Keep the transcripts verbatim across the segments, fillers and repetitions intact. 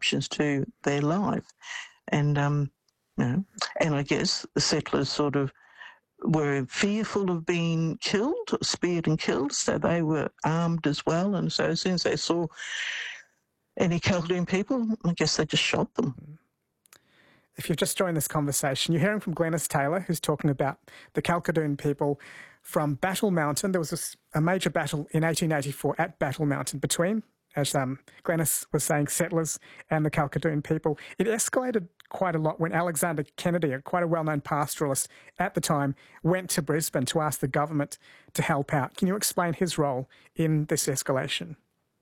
disruptions to their life. And, um, you know, and I guess the settlers sort of were fearful of being killed, speared and killed, so they were armed as well. And so as soon as they saw any Kalkadoon people, I guess they just shot them. If you've just joined this conversation, you're hearing from Glenys Taylor, who's talking about the Kalkadoon people from Battle Mountain. There was a, a major battle in eighteen eighty-four at Battle Mountain between, as um, Glenys was saying, settlers and the Kalkadoon people. It escalated quite a lot when Alexander Kennedy, a quite a well-known pastoralist at the time, went to Brisbane to ask the government to help out. Can you explain his role in this escalation?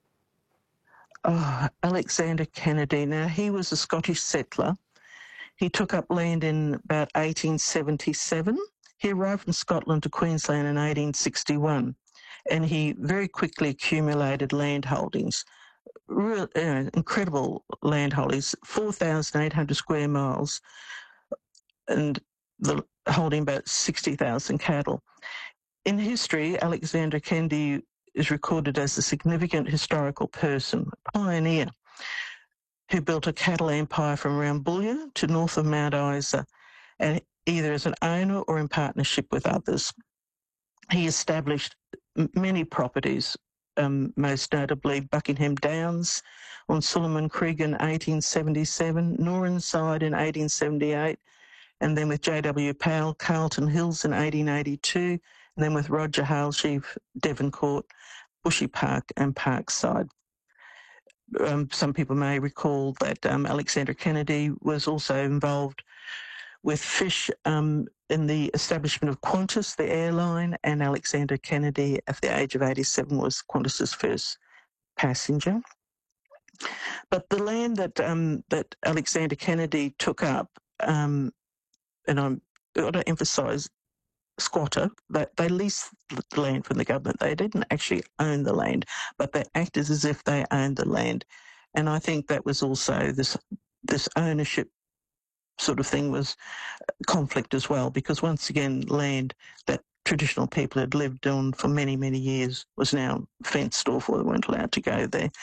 Oh, Alexander Kennedy. Now, he was a Scottish settler. He took up land in about eighteen seventy-seven. He arrived from Scotland to Queensland in eighteen sixty-one, and he very quickly accumulated land holdings, real, uh, incredible land holdings, four thousand eight hundred square miles, and the, holding about sixty thousand cattle. In history, Alexander Kennedy is recorded as a significant historical person, a pioneer, who built a cattle empire from Rambouillet to north of Mount Isa, and either as an owner or in partnership with others. He established many properties, um, most notably Buckingham Downs on Solomon Creek in eighteen seventy-seven, Norinside in eighteen seventy-eight, and then with J W Powell, Carlton Hills in eighteen eighty-two, and then with Roger Halsheaf, Devoncourt, Bushy Park and Parkside. Um, some people may recall that um, Alexander Kennedy was also involved with Fish um, in the establishment of Qantas, the airline, and Alexander Kennedy, at the age of eighty-seven, was Qantas's first passenger. But the land that um, that Alexander Kennedy took up, um, and I'm got to emphasise squatter, that they leased the land from the government. They didn't actually own the land, but they acted as if they owned the land. And I think that was also this this ownership sort of thing was conflict as well, because once again, land that traditional people had lived on for many, many years was now fenced off, or they weren't allowed to go there.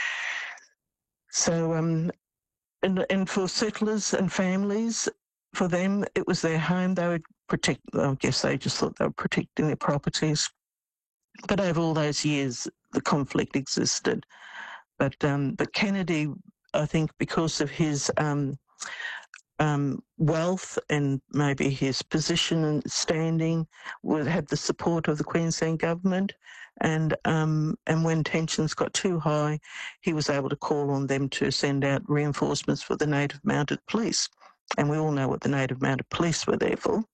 So, um, and, and for settlers and families, for them, it was their home. They would protect, I guess they just thought they were protecting their properties. But over all those years, the conflict existed. But um, but Kennedy, I think, because of his um, um, wealth and maybe his position and standing, would had the support of the Queensland government. And um, and when tensions got too high, he was able to call on them to send out reinforcements for the Native Mounted Police. And we all know what the Native Mounted Police were there for.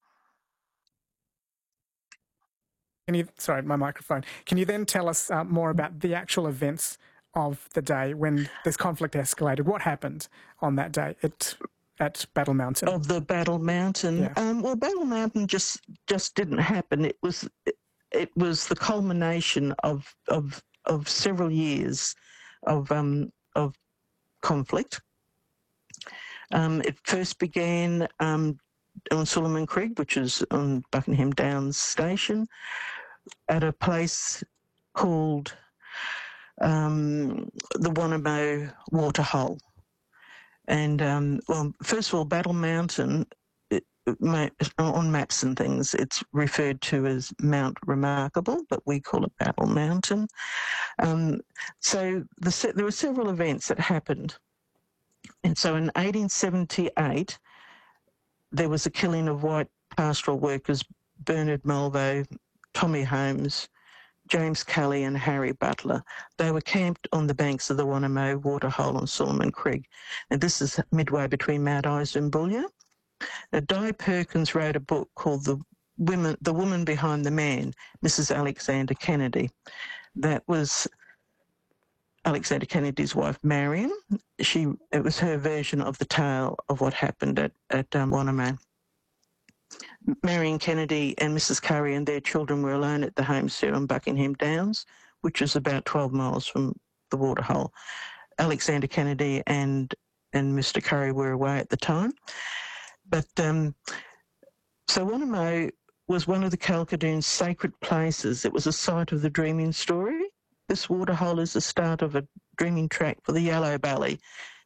Can you, sorry, my microphone. Can you then tell us uh, more about the actual events of the day when this conflict escalated? What happened on that day at at Battle Mountain? Of the Battle Mountain? Yeah. Um, well, Battle Mountain just just didn't happen. It was it, it was the culmination of of of several years of um, of conflict. Um, it first began um, on Solomon Creek, which is on Buckingham Downs Station, at a place called um, the Wanamo Waterhole. And, um, well, first of all, Battle Mountain, it, it may, on maps and things, it's referred to as Mount Remarkable, but we call it Battle Mountain. Um, so the, there were several events that happened. And so in eighteen seventy-eight, there was a killing of white pastoral workers, Bernard Malvo, Tommy Holmes, James Kelly and Harry Butler. They were camped on the banks of the Wanamo Waterhole on Solomon Creek. And this is midway between Mount Isa and Boulia. Now, Di Perkins wrote a book called The Women, The Woman Behind the Man, Missus Alexander Kennedy. That was Alexander Kennedy's wife, Marion. She, it was her version of the tale of what happened at, at um, Wanamo. Marion Kennedy and Missus Curry and their children were alone at the homestead on Buckingham Downs, which is about twelve miles from the Waterhole. Alexander Kennedy and and Mister Curry were away at the time. But um, so Wanamo was one of the Kalkadoon's sacred places. It was a site of the dreaming story. This waterhole is the start of a dreaming track for the Yellow Valley.